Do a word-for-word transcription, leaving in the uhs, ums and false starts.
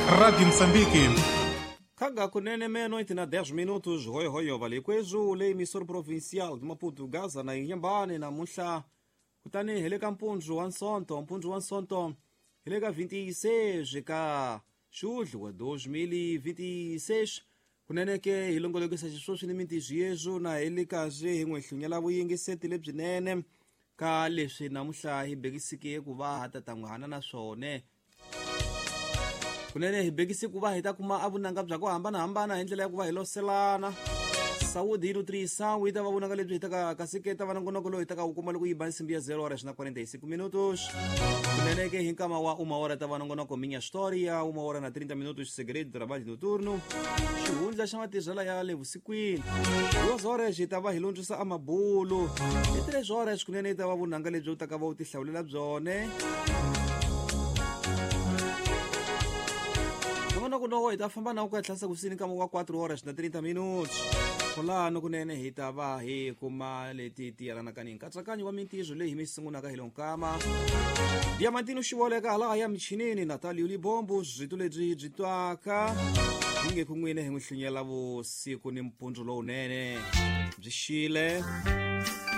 Rádio Moçambique. Kaga kunene meia-noite na dez minutos, hoi hoi ovali kwezu, le emissora provincial de Maputo, Gaza na Inhambane na Musha. Kutani heleka mpunju wa nsonto, mpunju wa nsonto, heleka vinte e seis ka shudlu wa dois mil e vinte e seis. Kunene ke hilongolo ke sajiswo swinimiti jiyezu na heleka je hingwe hlunyala wuyingi seti lebyinene ka leswi namuhla hi bekisiki ku va hatatangwana na swone. Kunene hi bekisi ku va hi ta kuma avunanga bya ku hambanahambana hi ndlela ya ku va hi loselana. Saúde nutrição e tava vunanga lebyi hi taka kasiketa vana ngonoko loyi hi taka wu kuma loko yi ba nsimbi ya zero horas na quarenta e cinco minutos. Kunene ke hi nkama wa uma hora ta vana ngonoko minha história, uma hora na trinta minutos segredo de trabalho noturno. Xihundla xa matirhela ya le vusikwini. Duas horas hi ta va hi lundzisa amabulu. Hi três horas kunene hi ta va vunanga lebyi u taka va u tihlawulela byone. Ngonoko lowo hi ta famba na ku ya tlhasa kusini kama wa quatro horas na trinta minutos. Kulano kunene hi ta va hi kuma leti ti yelanaka ni nkatsakanyo wa mintizo leyi hi mi sungunaka hi lonkama. Diamantino Xivoleka laha ya michinini Natalio Libombo byitu lebyi byi twaka. Hi nge ku n'wine hi n'wi hlunyela vusiku ni mpundzu lowunene byi xile.